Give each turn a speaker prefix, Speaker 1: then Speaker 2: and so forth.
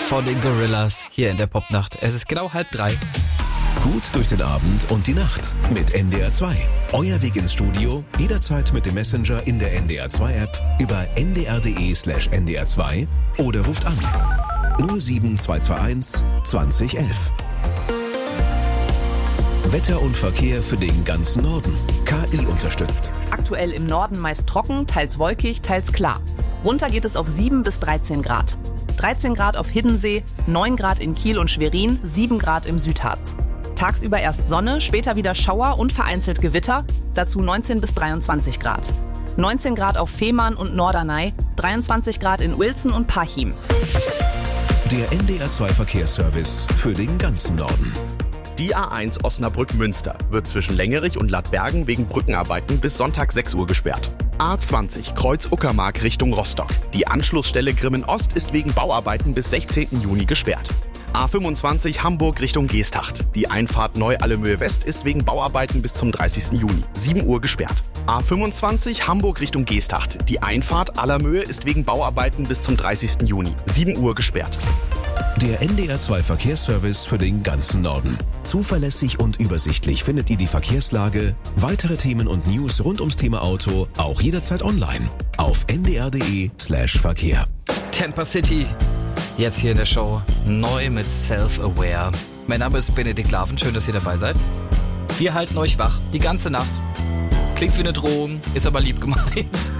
Speaker 1: von den Gorillas hier in der Popnacht. Es ist genau 2:30.
Speaker 2: Gut durch den Abend und die Nacht mit NDR 2. Euer Weg ins Studio, jederzeit mit dem Messenger in der NDR 2 App über ndr.de/ndr 2 oder ruft an 07221 2011. Wetter und Verkehr für den ganzen Norden. KI unterstützt.
Speaker 3: Aktuell im Norden meist trocken, teils wolkig, teils klar. Runter geht es auf 7 bis 13 Grad. 13 Grad auf Hiddensee, 9 Grad in Kiel und Schwerin, 7 Grad im Südharz. Tagsüber erst Sonne, später wieder Schauer und vereinzelt Gewitter, dazu 19 bis 23 Grad. 19 Grad auf Fehmarn und Norderney, 23 Grad in Uelzen und Parchim.
Speaker 2: Der NDR 2 Verkehrsservice für den ganzen Norden.
Speaker 4: Die A1 Osnabrück-Münster wird zwischen Längerich und Lattbergen wegen Brückenarbeiten bis Sonntag 6 Uhr gesperrt. A20 Kreuz Uckermark Richtung Rostock. Die Anschlussstelle Grimmen Ost ist wegen Bauarbeiten bis 16. Juni gesperrt. A25 Hamburg Richtung Geesthacht. Die Einfahrt Neu-Allemöhe West ist wegen Bauarbeiten bis zum 30. Juni, 7 Uhr gesperrt. A25 Hamburg Richtung Geesthacht. Die Einfahrt Allermöhe ist wegen Bauarbeiten bis zum 30. Juni, 7 Uhr gesperrt.
Speaker 2: Der NDR 2 Verkehrsservice für den ganzen Norden. Zuverlässig und übersichtlich findet ihr die Verkehrslage, weitere Themen und News rund ums Thema Auto auch jederzeit online auf ndr.de/Verkehr.
Speaker 1: Tampa City. Jetzt hier in der Show, neu mit Self-Aware. Mein Name ist Benedikt Laven, schön, dass ihr dabei seid. Wir halten euch wach, die ganze Nacht. Klingt wie eine Drohung, ist aber lieb gemeint.